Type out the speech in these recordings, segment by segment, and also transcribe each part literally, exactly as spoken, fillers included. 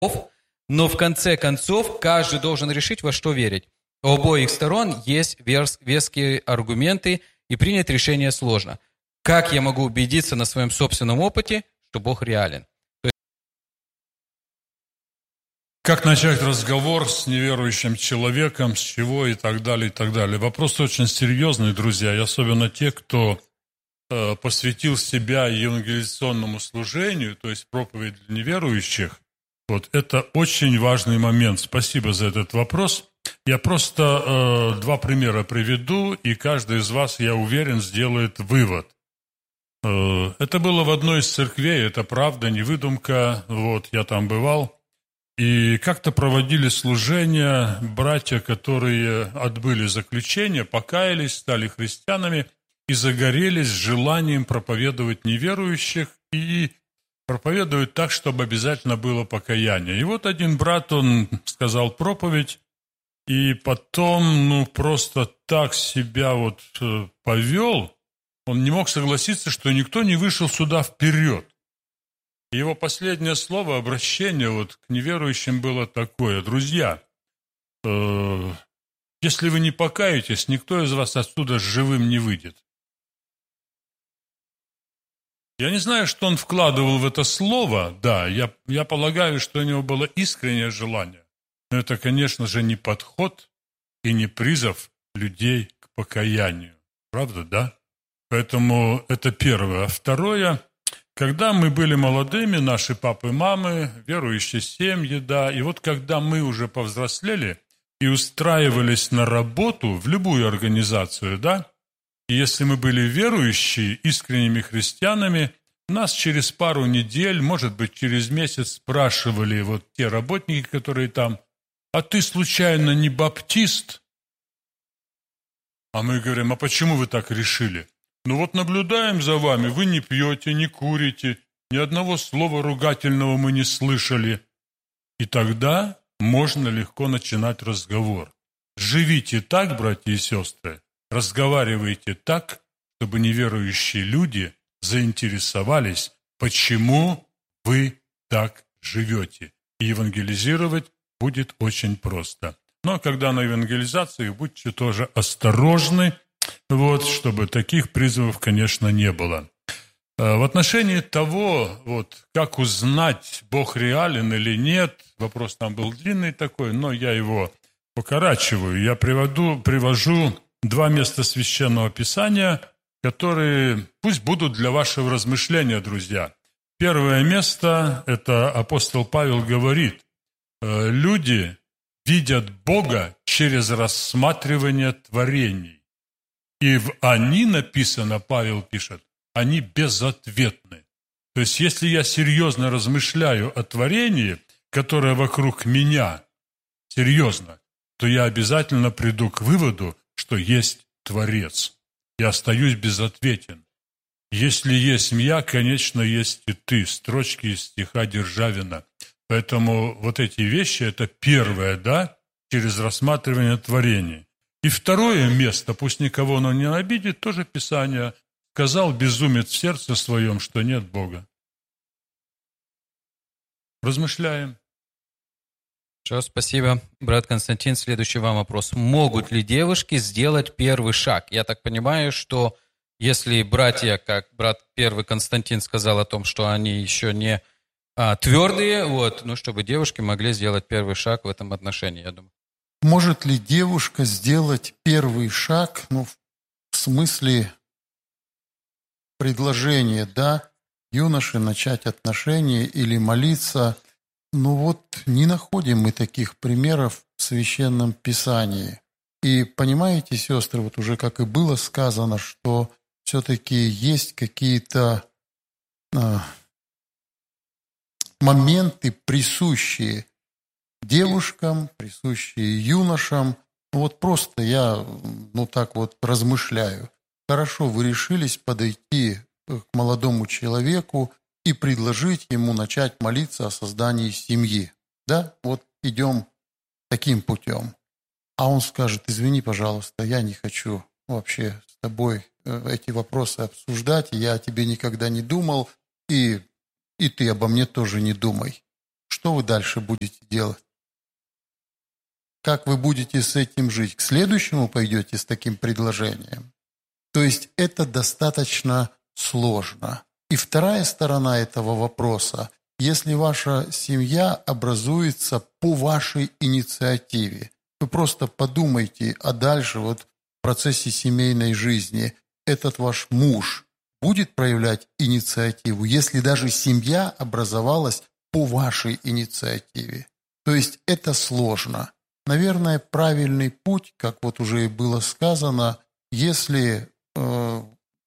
но в конце концов каждый должен решить, во что верить. У обоих сторон есть веские аргументы, и принять решение сложно. Как я могу убедиться на своем собственном опыте, что Бог реален? Как начать разговор с неверующим человеком, с чего и так далее, и так далее. Вопрос очень серьезный, друзья, и особенно те, кто э, посвятил себя евангелизационному служению, то есть проповедь для неверующих. Вот это очень важный момент. Спасибо за этот вопрос. Я просто э, два примера приведу, и каждый из вас, я уверен, сделает вывод. Э, это было в одной из церквей, это правда, не выдумка. Вот, я там бывал. И как-то проводили служения братья, которые отбыли заключение, покаялись, стали христианами и загорелись желанием проповедовать неверующих и проповедовать так, чтобы обязательно было покаяние. И вот один брат, он сказал проповедь, и потом, ну, просто так себя вот повел, он не мог согласиться, что никто не вышел сюда вперед. Его последнее слово, обращение вот к неверующим было такое: друзья, э, если вы не покаетесь, никто из вас отсюда живым не выйдет. Я не знаю, что он вкладывал в это слово, да, я, я полагаю, что у него было искреннее желание, но это, конечно же, не подход и не призыв людей к покаянию. Правда, да? Поэтому это первое. А второе, когда мы были молодыми, наши папы и мамы, верующие семьи, да, и вот когда мы уже повзрослели и устраивались на работу в любую организацию, да, и если мы были верующие, искренними христианами, нас через пару недель, может быть, через месяц спрашивали вот те работники, которые там: а ты случайно не баптист? А мы говорим: а почему вы так решили? Ну вот наблюдаем за вами, вы не пьете, не курите, ни одного слова ругательного мы не слышали. И тогда можно легко начинать разговор. Живите так, братья и сестры, разговаривайте так, чтобы неверующие люди заинтересовались, почему вы так живете. И евангелизировать будет очень просто. Но когда на евангелизации, будьте тоже осторожны, вот, чтобы таких призывов, конечно, не было. В отношении того, вот, как узнать, Бог реален или нет, вопрос там был длинный такой, но я его покорачиваю. Я приводу, привожу два места Священного Писания, которые пусть будут для вашего размышления, друзья. Первое место, это апостол Павел говорит: люди видят Бога через рассматривание творений. И в «они» написано, Павел пишет, они безответны. То есть, если я серьезно размышляю о творении, которое вокруг меня, серьезно, то я обязательно приду к выводу, что есть Творец. Я остаюсь безответен. Если есть я, конечно, есть и ты. Строчки из стиха Державина. Поэтому вот эти вещи, это первое, да, через рассматривание творений. И второе место, пусть никого оно не обидит, тоже Писание: сказал безумец в сердце своем, что нет Бога. Размышляем. Хорошо, спасибо. Брат Константин, следующий вам вопрос. Могут ли девушки сделать первый шаг? Я так понимаю, что если братья, как брат первый Константин сказал о том, что они еще не а, твердые, вот, ну, чтобы девушки могли сделать первый шаг в этом отношении, я думаю. Может ли девушка сделать первый шаг, ну, в смысле предложения, да, юноше начать отношения или молиться? Ну вот не находим мы таких примеров в Священном Писании. И понимаете, сестры, вот уже как и было сказано, что все-таки есть какие-то а, моменты, присущие девушкам, присущие юношам. Вот просто я, ну так вот размышляю. Хорошо, вы решились подойти к молодому человеку и предложить ему начать молиться о создании семьи. Да, вот идем таким путем. А он скажет: извини, пожалуйста, я не хочу вообще с тобой эти вопросы обсуждать, я о тебе никогда не думал, и, и ты обо мне тоже не думай. что вы дальше будете делать? Как вы будете с этим жить? К следующему пойдете с таким предложением? То есть это достаточно сложно. И вторая сторона этого вопроса, если ваша семья образуется по вашей инициативе, вы просто подумайте, а дальше вот в процессе семейной жизни этот ваш муж будет проявлять инициативу, если даже семья образовалась по вашей инициативе. То есть это сложно. Наверное, правильный путь, как вот уже и было сказано, если э,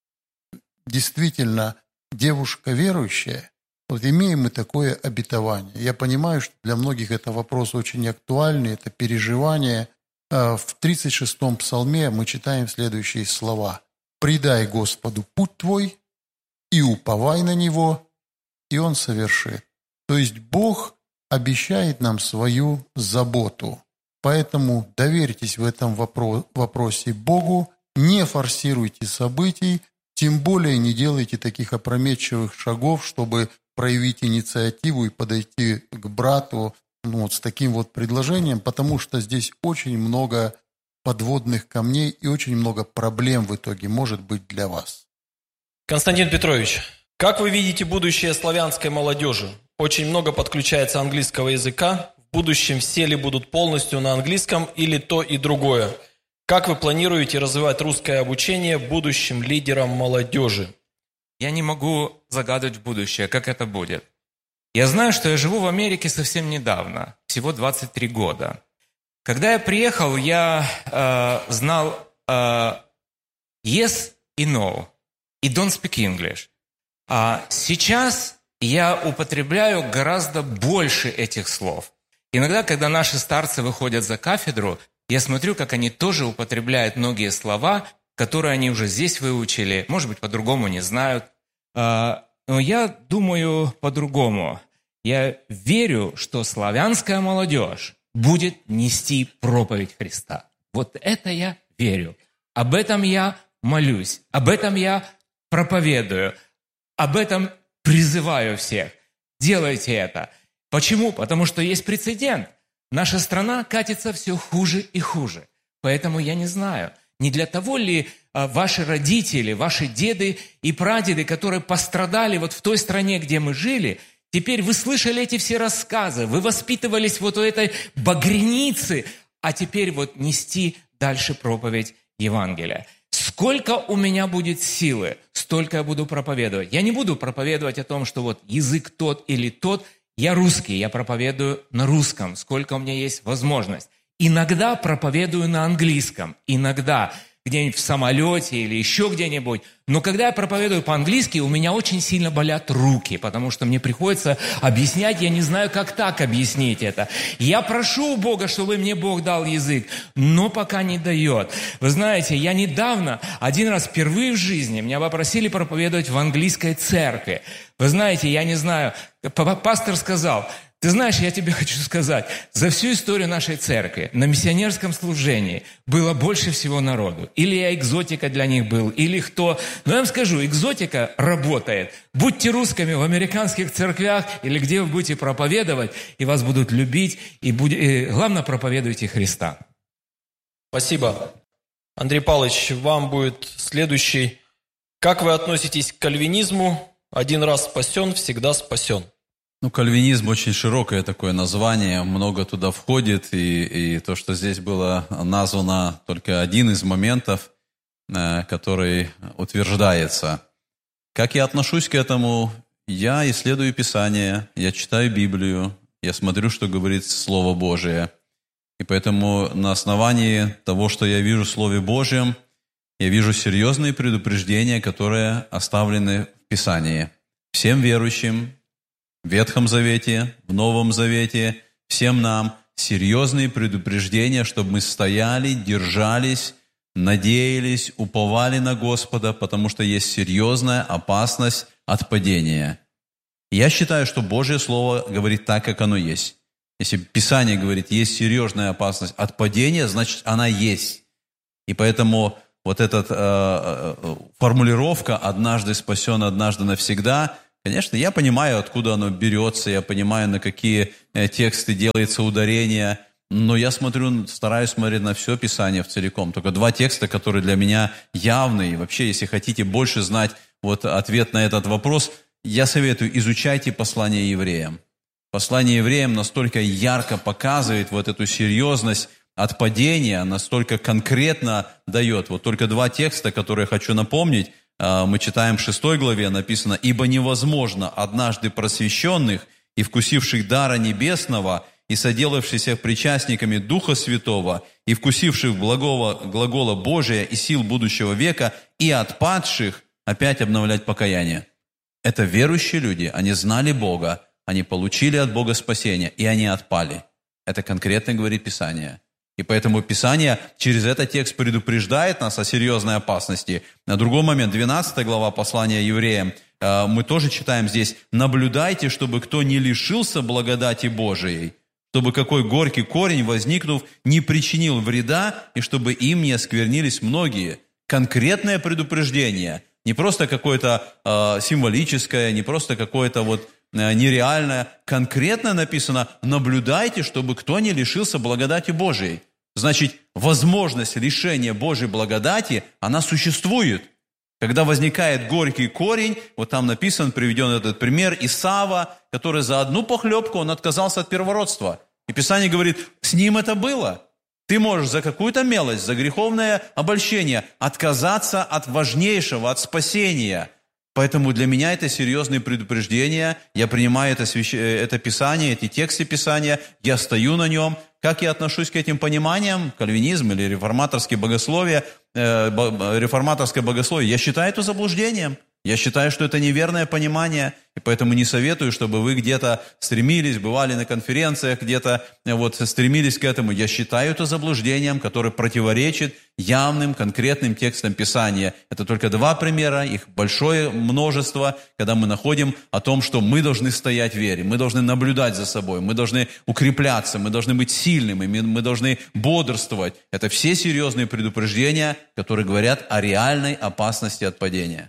действительно девушка верующая, вот имеем мы такое обетование. Я понимаю, что для многих это вопрос очень актуальный, это переживание. Э, в тридцать шестом псалме мы читаем следующие слова. «Предай Господу путь твой, и уповай на Него, и Он совершит». То есть Бог обещает нам свою заботу. Поэтому доверьтесь в этом вопросе Богу, не форсируйте событий, тем более не делайте таких опрометчивых шагов, чтобы проявить инициативу и подойти к брату ну, вот с таким вот предложением, потому что здесь очень много подводных камней и очень много проблем в итоге может быть для вас. Константин Петрович, как вы видите будущее славянской молодежи? Очень много подключается английского языка. В будущем все ли будут полностью на английском или то и другое? Как вы планируете развивать русское обучение будущим лидерам молодежи? Я не могу загадывать в будущее, как это будет. Я знаю, что я живу в Америке совсем недавно, всего двадцать три года. Когда я приехал, я э, знал э, yes и no, и don't speak English. А сейчас я употребляю гораздо больше этих слов. Иногда, когда наши старцы выходят за кафедру, я смотрю, как они тоже употребляют многие слова, которые они уже здесь выучили, может быть, по-другому не знают. Но я думаю по-другому. Я верю, что славянская молодежь будет нести проповедь Христа. Вот это я верю. Об этом я молюсь, об этом я проповедую, об этом призываю всех. Делайте это. Почему? Потому что есть прецедент. Наша страна катится все хуже и хуже. Поэтому я не знаю, не для того ли а, ваши родители, ваши деды и прадеды, которые пострадали вот в той стране, где мы жили, теперь вы слышали эти все рассказы, вы воспитывались вот у этой багряницы, а теперь вот нести дальше проповедь Евангелия. Сколько у меня будет силы, столько я буду проповедовать. Я не буду проповедовать о том, что вот язык тот или тот. Я русский, я проповедую на русском, сколько у меня есть возможность. Иногда проповедую на английском, иногда где-нибудь в самолете или еще где-нибудь. Но когда я проповедую по-английски, у меня очень сильно болят руки, потому что мне приходится объяснять, я не знаю, как так объяснить это. Я прошу у Бога, чтобы мне Бог дал язык, но пока не дает. Вы знаете, я недавно, один раз впервые в жизни, меня попросили проповедовать в английской церкви. Вы знаете, я не знаю, пастор сказал... Ты знаешь, я тебе хочу сказать, за всю историю нашей церкви на миссионерском служении было больше всего народу. Или я экзотика для них был, или кто. Но я вам скажу, экзотика работает. Будьте русскими в американских церквях или где вы будете проповедовать, и вас будут любить, и, будь... и главное, проповедуйте Христа. Спасибо. Андрей Павлович, вам будет следующий. Как вы относитесь к кальвинизму? Один раз спасен, всегда спасен. Ну, кальвинизм очень широкое такое название, много туда входит, и, и то, что здесь было названо, только один из моментов, э, который утверждается. Как я отношусь к этому? Я исследую Писание, я читаю Библию, я смотрю, что говорит Слово Божие. И поэтому на основании того, что я вижу в Слове Божьем, я вижу серьезные предупреждения, которые оставлены в Писании. Всем верующим, в Ветхом Завете, в Новом Завете, всем нам серьезные предупреждения, чтобы мы стояли, держались, надеялись, уповали на Господа, потому что есть серьезная опасность от падения. Я считаю, что Божье Слово говорит так, как оно есть. Если Писание говорит, есть серьезная опасность от падения, значит, она есть. И поэтому вот эта э, формулировка «однажды спасен, однажды навсегда», Конечно, я понимаю, откуда оно берется, я понимаю, на какие тексты делается ударение, но я смотрю, стараюсь смотреть на все Писание в целиком. Только два текста, которые для меня явны. И вообще, если хотите больше знать вот ответ на этот вопрос, я советую, изучайте послание евреям. Послание евреям настолько ярко показывает вот эту серьезность отпадения, настолько конкретно дает. Вот только два текста, которые я хочу напомнить. Мы читаем в шестой главе, написано: «Ибо невозможно однажды просвещенных и вкусивших дара небесного, и соделавшихся причастниками Духа Святого, и вкусивших благого глагола Божия и сил будущего века, и отпадших опять обновлять покаяние». Это верующие люди, они знали Бога, они получили от Бога спасение, и они отпали. Это конкретно говорит Писание. И поэтому Писание через этот текст предупреждает нас о серьезной опасности. На другой момент, двенадцатая глава послания евреям, мы тоже читаем здесь: «Наблюдайте, чтобы кто не лишился благодати Божией, чтобы какой горький корень, возникнув, не причинил вреда, и чтобы им не осквернились многие». Конкретное предупреждение, не просто какое-то э, символическое, не просто какое-то вот э, нереальное. Конкретно написано: наблюдайте, чтобы кто не лишился благодати Божией. Значит, возможность лишения Божьей благодати, она существует. Когда возникает горький корень, вот там написан, приведен этот пример Исава, который за одну похлебку он отказался от первородства. И Писание говорит, с ним это было. Ты можешь за какую-то мелочь, за греховное обольщение отказаться от важнейшего, от спасения. Поэтому для меня это серьезные предупреждения. Я принимаю это, свящ... это Писание, эти тексты Писания, я стою на нем. Как я отношусь к этим пониманиям, кальвинизм или реформаторское богословие, э, реформаторское богословие, я считаю это заблуждением. Я считаю, что это неверное понимание, и поэтому не советую, чтобы вы где-то стремились, бывали на конференциях, где-то вот стремились к этому. Я считаю это заблуждением, которое противоречит явным, конкретным текстам Писания. Это только два примера, их большое множество, когда мы находим о том, что мы должны стоять в вере, мы должны наблюдать за собой, мы должны укрепляться, мы должны быть сильными, мы должны бодрствовать. Это все серьезные предупреждения, которые говорят о реальной опасности от падения.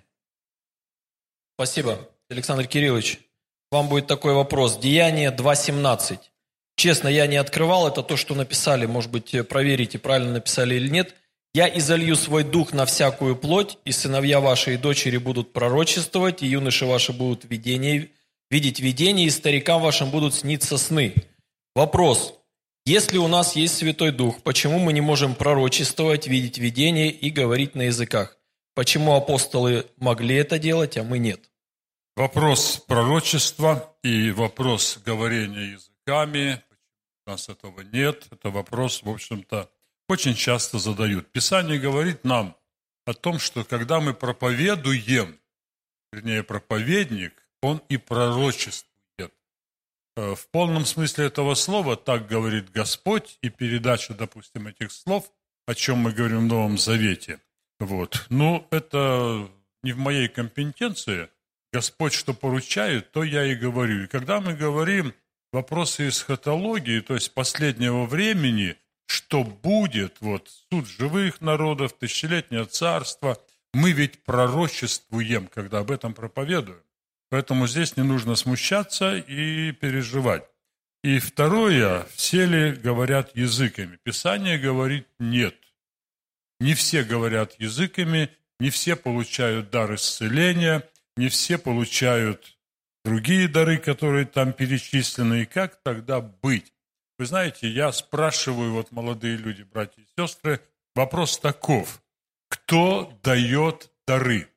Спасибо, Александр Кириллович. Вам будет такой вопрос. Деяние два семнадцать. Честно, я не открывал, это то, что написали. Может быть, проверите, правильно написали или нет. «Я изолью свой дух на всякую плоть, и сыновья ваши и дочери будут пророчествовать, и юноши ваши будут видение, видеть видения, и старикам вашим будут сниться сны». Вопрос. Если у нас есть Святой Дух, почему мы не можем пророчествовать, видеть видения и говорить на языках? Почему апостолы могли это делать, а мы нет? Вопрос пророчества и вопрос говорения языками, у нас этого нет, это вопрос, в общем-то, очень часто задают. Писание говорит нам о том, что когда мы проповедуем, вернее, проповедник, он и пророчествует. В полном смысле этого слова так говорит Господь, и передача, допустим, этих слов, о чем мы говорим в Новом Завете. Вот. Ну, это не в моей компетенции. Господь что поручает, то я и говорю. И когда мы говорим вопросы эсхатологии, то есть последнего времени, что будет, вот, суд живых народов, тысячелетнее царство, мы ведь пророчествуем, когда об этом проповедуем. Поэтому здесь не нужно смущаться и переживать. И второе, все ли говорят языками? Писание говорит нет. Не все говорят языками, не все получают дар исцеления, не все получают другие дары, которые там перечислены. И как тогда быть? Вы знаете, я спрашиваю, вот молодые люди, братья и сестры, вопрос таков. Кто дает дары?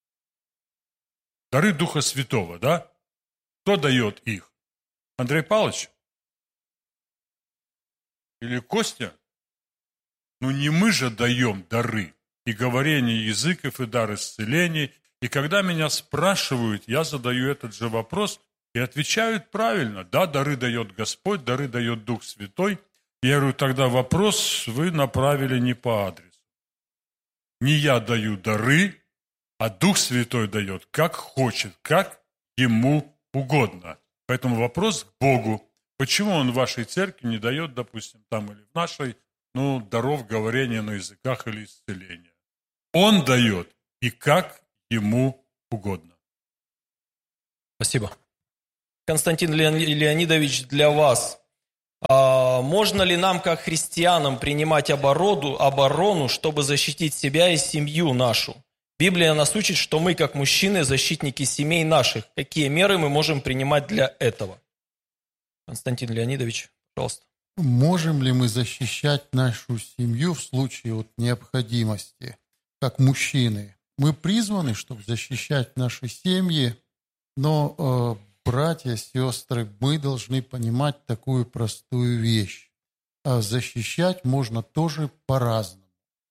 Дары Духа Святого, да? Кто дает их? Андрей Павлович? Или Костя? Ну не мы же даем дары, и говорение языков, и дар исцелений. И когда меня спрашивают, я задаю этот же вопрос, и отвечают правильно. Да, дары дает Господь, дары дает Дух Святой. Я говорю, тогда вопрос вы направили не по адресу. Не я даю дары, а Дух Святой дает, как хочет, как ему угодно. Поэтому вопрос к Богу. Почему Он в вашей церкви не дает, допустим, там или в нашей, ну, даров говорения на языках или исцеления? Он дает, и как ему угодно. Спасибо. Константин Леонидович, для вас. А можно ли нам, как христианам, принимать оборону, оборону, чтобы защитить себя и семью нашу? Библия нас учит, что мы, как мужчины, защитники семей наших. Какие меры мы можем принимать для этого? Константин Леонидович, пожалуйста. Можем ли мы защищать нашу семью в случае вот необходимости, как мужчины? Мы призваны, чтобы защищать наши семьи, но, э, братья, сестры, мы должны понимать такую простую вещь. Защищать можно тоже по-разному.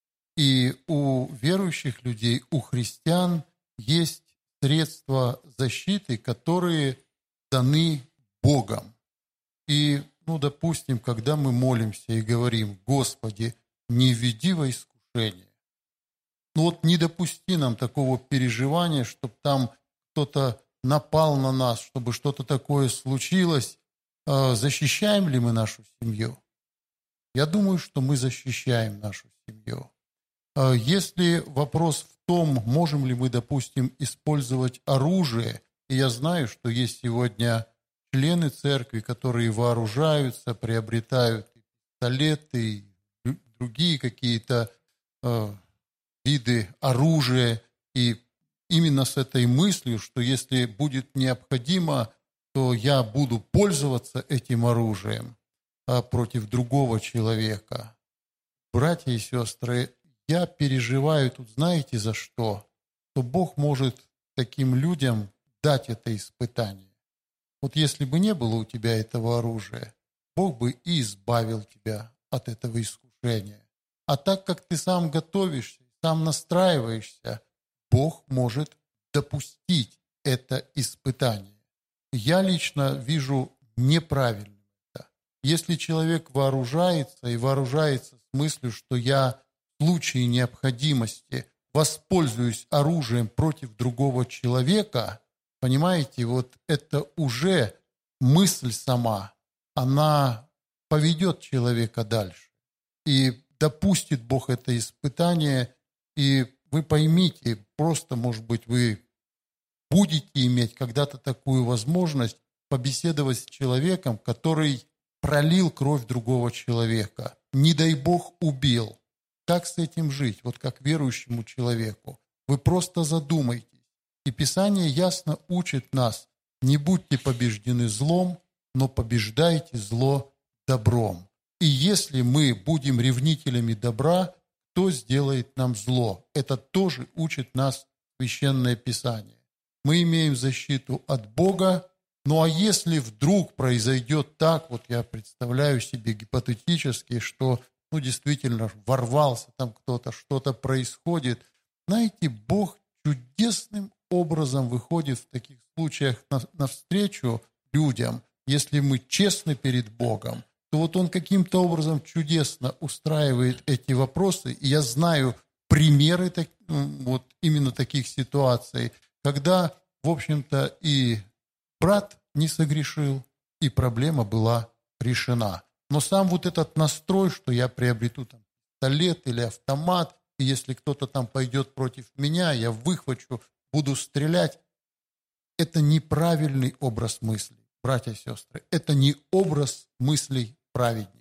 И у верующих людей, у христиан есть средства защиты, которые даны Богом. И, ну, допустим, когда мы молимся и говорим: «Господи, не введи во искушение», ну вот не допусти нам такого переживания, чтобы там кто-то напал на нас, чтобы что-то такое случилось. Защищаем ли мы нашу семью? Я думаю, что мы защищаем нашу семью. Если вопрос в том, можем ли мы, допустим, использовать оружие, и я знаю, что есть сегодня члены церкви, которые вооружаются, приобретают пистолеты и другие какие-то э, виды оружия, и именно с этой мыслью, что если будет необходимо, то я буду пользоваться этим оружием а, против другого человека. Братья и сестры, я переживаю тут, знаете, за что? Что Бог может таким людям дать это испытание. Вот если бы не было у тебя этого оружия, Бог бы и избавил тебя от этого искушения. А так как ты сам готовишься, сам настраиваешься, Бог может допустить это испытание. Я лично вижу неправильным это. Если человек вооружается, и вооружается с мыслью, что я в случае необходимости воспользуюсь оружием против другого человека, понимаете, вот это уже мысль сама, она поведет человека дальше. И допустит Бог это испытание, и вы поймите, просто, может быть, вы будете иметь когда-то такую возможность побеседовать с человеком, который пролил кровь другого человека. Не дай Бог, убил. Как с этим жить? Вот как верующему человеку. Вы просто задумайтесь. И Писание ясно учит нас: не будьте побеждены злом, но побеждайте зло добром. И если мы будем ревнителями добра, кто сделает нам зло? Это тоже учит нас Священное Писание. Мы имеем защиту от Бога. Ну а если вдруг произойдет так, вот я представляю себе гипотетически, что ну, действительно ворвался там кто-то, что-то происходит, знаете, Бог чудесным образом выходит в таких случаях навстречу людям. Если мы честны перед Богом, то вот Он каким-то образом чудесно устраивает эти вопросы. И я знаю примеры так, вот именно таких ситуаций, когда, в общем-то, и брат не согрешил, и проблема была решена. Но сам вот этот настрой, что я приобрету там пистолет или автомат, и если кто-то там пойдет против меня, я выхвачу, буду стрелять, это неправильный образ мыслей, братья и сестры. Это не образ мыслей праведника.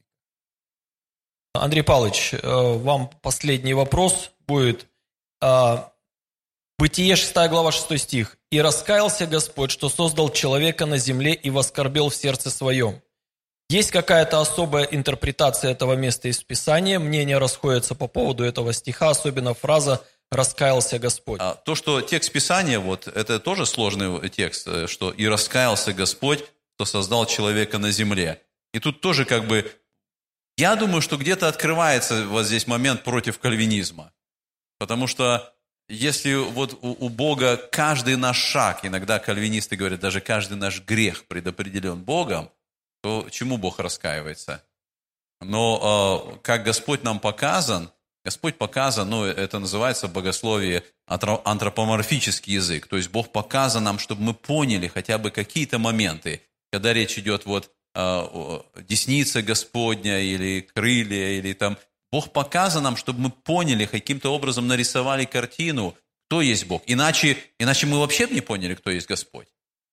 Андрей Павлович, вам последний вопрос будет. Бытие шестая глава шестой стих. «И раскаялся Господь, что создал человека на земле и воскорбел в сердце своем». Есть какая-то особая интерпретация этого места из Писания? Мнения расходятся по поводу этого стиха, особенно фраза «раскаялся Господь». А то, что текст Писания, вот, это тоже сложный текст, что «и раскаялся Господь, что создал человека на земле». И тут тоже как бы, я думаю, что где-то открывается вот здесь момент против кальвинизма. Потому что если вот у, у Бога каждый наш шаг, иногда кальвинисты говорят, даже каждый наш грех предопределен Богом, то чему Бог раскаивается? Но э, как Господь нам показан, Господь показан, ну, это называется в богословии антропоморфический язык. То есть Бог показан нам, чтобы мы поняли хотя бы какие-то моменты, когда речь идет вот э, десница Господня или крылья, или там. Бог показан нам, чтобы мы поняли, каким-то образом нарисовали картину, кто есть Бог. Иначе, иначе мы вообще бы не поняли, кто есть Господь.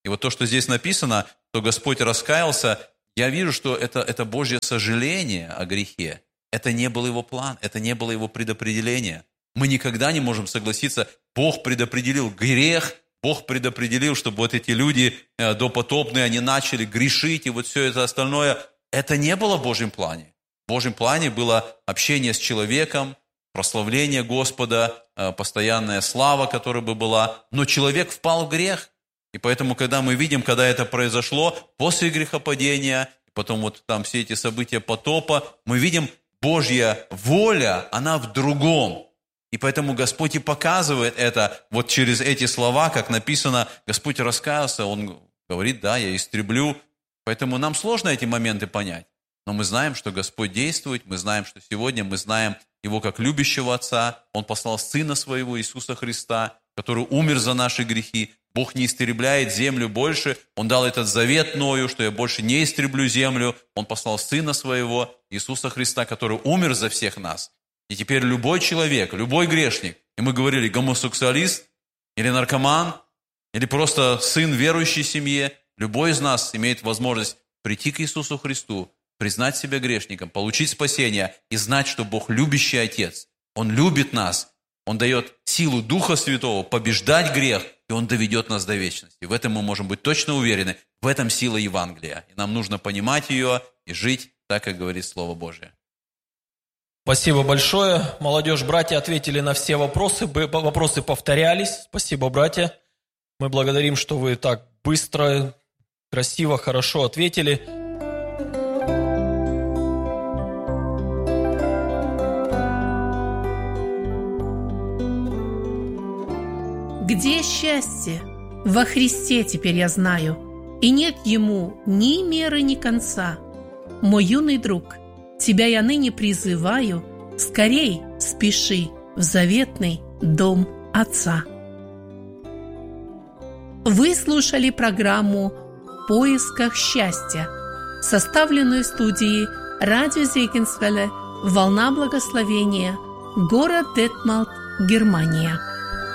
И вот то, что здесь написано, что Господь раскаялся, я вижу, что это, это Божье сожаление о грехе. Это не был Его план, это не было Его предопределение. Мы никогда не можем согласиться, Бог предопределил грех, Бог предопределил, чтобы вот эти люди допотопные, они начали грешить, и вот все это остальное. Это не было в Божьем плане. В Божьем плане было общение с человеком, прославление Господа, постоянная слава, которая бы была. Но человек впал в грех. И поэтому, когда мы видим, когда это произошло, после грехопадения, потом вот там все эти события потопа, мы видим, Божья воля, она в другом. И поэтому Господь и показывает это вот через эти слова, как написано, Господь раскаялся, Он говорит, да, я истреблю. Поэтому нам сложно эти моменты понять. Но мы знаем, что Господь действует, мы знаем, что сегодня мы знаем Его как любящего Отца. Он послал Сына Своего, Иисуса Христа, который умер за наши грехи. Бог не истребляет землю больше. Он дал этот завет Ною, что я больше не истреблю землю. Он послал Сына Своего, Иисуса Христа, который умер за всех нас. И теперь любой человек, любой грешник, и мы говорили, гомосексуалист, или наркоман, или просто сын верующей семье, любой из нас имеет возможность прийти к Иисусу Христу, признать себя грешником, получить спасение и знать, что Бог любящий Отец. Он любит нас. Он дает силу Духа Святого побеждать грех, и Он доведет нас до вечности. В этом мы можем быть точно уверены. В этом сила Евангелия. И нам нужно понимать ее и жить так, как говорит Слово Божие. Спасибо большое. Молодежь, братья ответили на все вопросы. Вопросы повторялись. Спасибо, братья. Мы благодарим, что вы так быстро, красиво, хорошо ответили. Где счастье? Во Христе теперь я знаю, и нет ему ни меры, ни конца. Мой юный друг, тебя я ныне призываю, скорей спеши в заветный дом Отца. Вы слушали программу «В поисках счастья», составленную в студии радио Зегенсвелле, «Волна благословения», город Детмалт, Германия.